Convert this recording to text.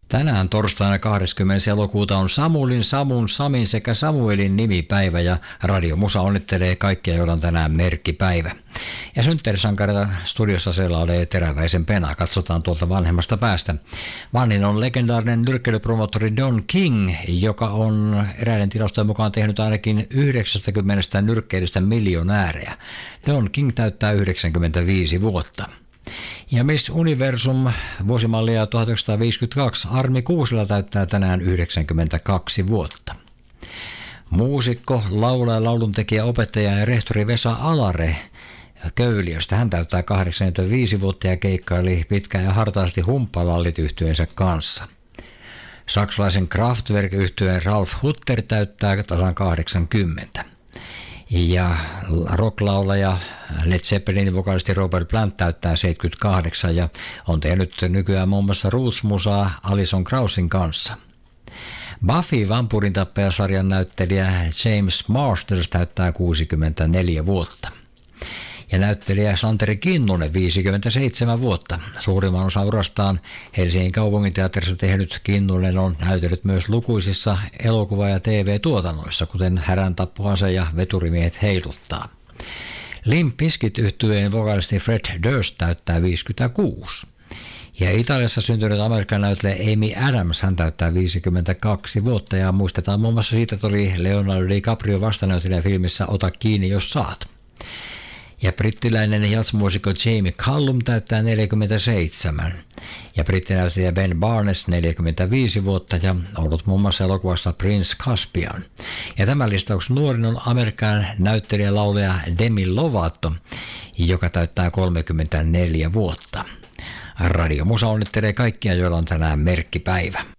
Tänään torstaina 20. elokuuta on Samulin, Samun, Samin sekä Samuelin nimipäivä ja Radio Musa onnittelee kaikkia, joilla on tänään merkkipäivä. Ja synttärisankarita studiossa selailee Teräväisen Pena. Katsotaan tuolta vanhemmasta päästä. Vanhin on legendaarinen nyrkkeilypromoottori Don King, joka on eräiden tilastojen mukaan tehnyt ainakin 90 nyrkkeilystä miljonäärejä. Don King täyttää 95 vuotta. Ja Miss Universum vuosimallia 1952 Armi Kuusela täyttää tänään 92 vuotta. Muusikko, laulaja, lauluntekijä, opettaja ja rehtori Vesa Alare Köyliöstä. Hän täyttää 85 vuotta ja keikkaili pitkään ja hartaasti Humppalallit-yhtyeensä kanssa. Saksalaisen Kraftwerk-yhtyeen Ralf Hutter täyttää tasan 80. Ja rocklaulaja Led Zeppelinin vokalisti Robert Plant täyttää 78 ja on tehnyt nykyään muun muassa Roots-musaa Alison Krausin kanssa. Buffy vampurintappajasarjan näyttelijä James Marsters täyttää 64 vuotta. Ja näyttelijä Santeri Kinnunen 57 vuotta. Suurimman osan urastaan Helsingin kaupunginteatterissa tehnyt Kinnunen on näytellyt myös lukuisissa elokuva- ja TV-tuotannoissa, kuten Härän tappuhansa ja Veturimiehet heiluttaa. Limp Bizkit -yhtyeen vokalisti Fred Durst täyttää 56. Ja Italiassa syntynyt Amerikan näyttelijä Amy Adams, hän täyttää 52 vuotta ja muistetaan muun muassa siitä, että oli Leonardo DiCaprio vastanäyttelijä filmissä Ota kiinni jos saat. Ja brittiläinen jazzmuusikko Jamie Cullum täyttää 47. Ja brittinäyttelijä Ben Barnes 45 vuotta ja ollut muun muassa elokuvassa Prince Caspian. Ja tämän listauksen nuorin on Amerikan näyttelijä laulaja Demi Lovato, joka täyttää 34 vuotta. Radio Musa onnittelee kaikkia, joilla on tänään merkkipäivä.